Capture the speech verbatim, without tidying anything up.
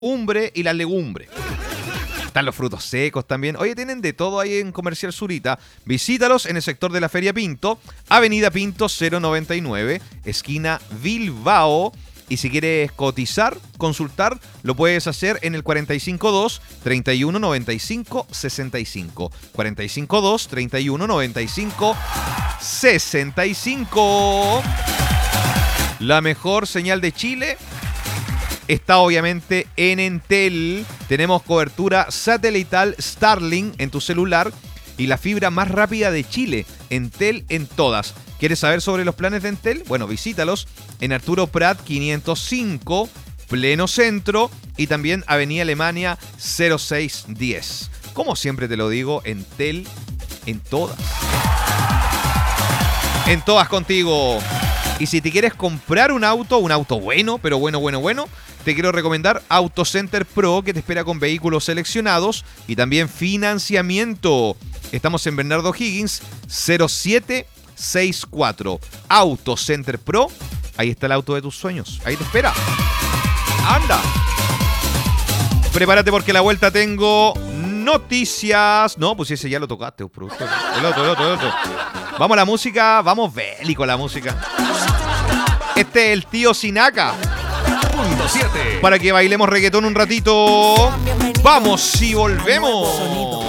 umbre y las legumbres. Están los frutos secos también. Oye, tienen de todo ahí en Comercial Zurita. Visítalos en el sector de la Feria Pinto, Avenida Pinto cero noventa y nueve, esquina Bilbao. Y si quieres cotizar, consultar, lo puedes hacer en el cuatro cinco dos, treinta y uno noventa y cinco, sesenta y cinco. cuatro cinco dos, treinta y uno noventa y cinco, sesenta y cinco. La mejor señal de Chile está obviamente en Entel. Tenemos cobertura satelital Starlink en tu celular y la fibra más rápida de Chile. Entel en todas. ¿Quieres saber sobre los planes de Entel? Bueno, visítalos en Arturo Prat quinientos cinco, pleno centro, y también Avenida Alemania cero seis diez. Como siempre te lo digo, Entel en todas. En todas contigo. Y si te quieres comprar un auto, un auto bueno, pero bueno, bueno, bueno, te quiero recomendar Autocenter Pro, que te espera con vehículos seleccionados y también financiamiento. Estamos en Bernardo Higgins, cero siete sesenta y cuatro. Autocenter Pro, ahí está el auto de tus sueños. Ahí te espera. ¡Anda! Prepárate porque a la vuelta tengo noticias. No, pues ese ya lo tocaste, productor. El otro, el otro, el otro. Vamos a la música, vamos bélico a la música. Este es el tío Sinaka. Punto siete. Para que bailemos reggaetón un ratito. Vamos y volvemos.